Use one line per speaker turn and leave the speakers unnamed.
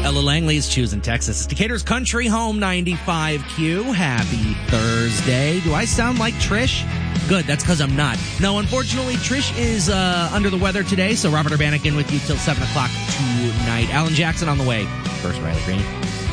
Ella Langley's choosing Texas. It's Decatur's Country Home 95Q. Happy Thursday. Do I sound like Trish? Good, that's because I'm not. No, unfortunately, Trish is under the weather today, so Robert Urbanic in with you till 7 o'clock tonight. Alan Jackson on the way. First, Riley Green.